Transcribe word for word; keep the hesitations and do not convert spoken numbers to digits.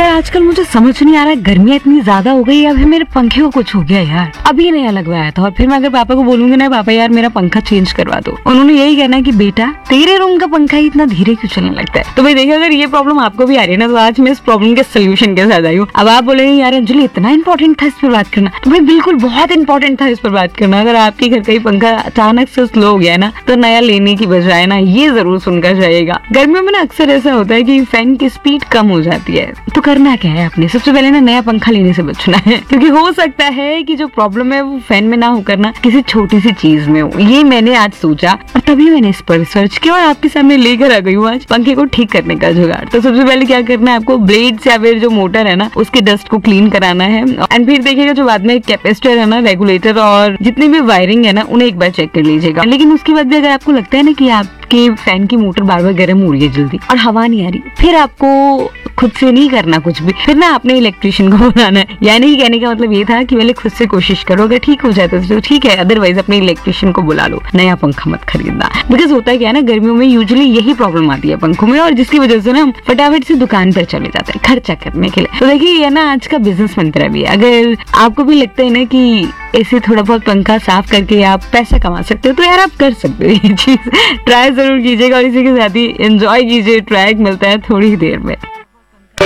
यार आजकल मुझे समझ नहीं आ रहा है, गर्मियाँ इतनी ज्यादा हो गई या फिर मेरे पंखे को कुछ हो गया यार। अभी नया लगवाया था और फिर मैं अगर पापा को बोलूंगी ना पापा यार मेरा पंखा चेंज करवा दो, उन्होंने यही कहना कि बेटा तेरे रूम का पंखा ही इतना धीरे क्यों चलने लगता है। तो भाई देखिए अगर ये प्रॉब्लम आपको भी आ रही है ना तो आज मैं इस प्रॉब्लम के सोल्यूशन के साथ आई हूँ। अब आप बोलेंगे यार अंजलि इतना इंपॉर्टेंट था इस पर बात करना, तो भाई बिल्कुल बहुत इंपॉर्टेंट था इस पर बात करना। अगर आपके घर का ही पंखा अचानक से स्लो हो गया ना तो नया लेने की बजाय ना ये जरूर सुनकर जाइएगा। गर्मियों में ना अक्सर ऐसा होता है कि फैन की स्पीड कम हो जाती है, तो करना क्या है आपने, सबसे पहले ना नया पंखा लेने से बचना है, क्योंकि हो सकता है कि जो प्रॉब्लम है वो फैन में ना होकर ना किसी छोटी सी चीज में हो। ये मैंने आज सोचा और तभी मैंने इस पर सर्च किया और आपके सामने लेकर आ गई हूँ आज पंखे को ठीक करने का जुगाड़। तो सबसे पहले क्या करना है आपको, ब्लेड या फिर जो मोटर है ना उसके डस्ट को क्लीन कराना है। एंड फिर देखिएगा जो बाद में कैपेसिटर है ना, रेगुलेटर और जितनी भी वायरिंग है ना उन्हें एक बार चेक कर लीजिएगा। लेकिन उसके बाद भी अगर आपको लगता है ना कि आप कि फैन की मोटर बार बार गर्म हो रही है जल्दी और हवा नहीं आ रही, फिर आपको खुद से नहीं करना कुछ भी, फिर ना आपने इलेक्ट्रिशियन को बुलाना है। यानी कि कहने का मतलब ये था कि पहले खुद से कोशिश करो, अगर ठीक हो जाए तो ठीक है, अदरवाइज अपने इलेक्ट्रिशियन को बुला लो, नया पंखा मत खरीदना। बिकॉज होता है क्या है ना, गर्मियों में यूजुअली यही प्रॉब्लम आती है पंखों में और जिसकी वजह से ना हम फटाफट से दुकान पर चले जाते हैं खर्चा करने के लिए। तो देखिए ये ना आज का बिजनेस मंत्र भी है। अगर आपको भी लगता है ना कि ऐसे थोड़ा बहुत पंखा साफ करके आप पैसा कमा सकते हो तो यार आप कर सकते हो, ये चीज ट्राई जरूर कीजिएगा और इसी के साथ ही एंजॉय कीजिए। ट्रैक मिलता है थोड़ी देर में।